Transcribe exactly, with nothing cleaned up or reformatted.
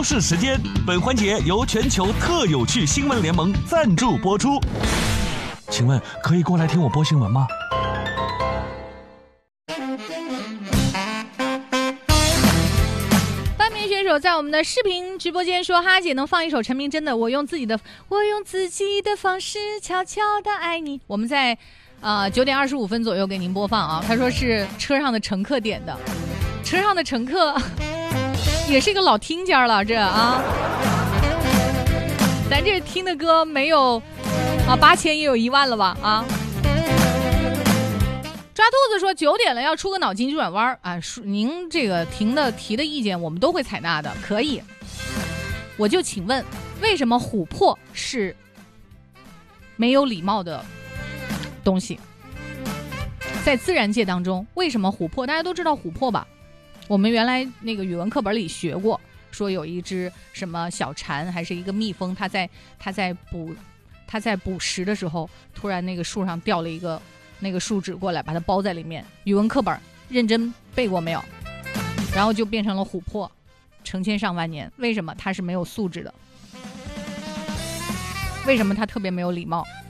视时间。本环节由全球特有趣新闻联盟赞助播出。请问可以过来听我播新闻吗？ 半边选手在我们的视频直播间说：“哈姐能放一首陈明真的《我用自己的我用自己的方式悄悄的爱你》。”我们在呃九点二十五分左右给您播放啊。他说是车上的乘客点的，车上的乘客也是一个老听家了，这啊，咱这听的歌没有啊八千也有一万了吧啊。抓兔子说九点了要出个脑筋急转弯啊，您这个提的提的意见我们都会采纳的，可以。我就请问，为什么琥珀是没有礼貌的东西？在自然界当中，为什么琥珀？大家都知道琥珀吧？我们原来那个语文课本里学过，说有一只什么小蝉还是一个蜜蜂，它在它在捕它在捕食的时候，突然那个树上掉了一个那个树脂过来，把它包在里面。语文课本认真背过没有？然后就变成了琥珀，成千上万年。为什么它是没有素质的？为什么它特别没有礼貌？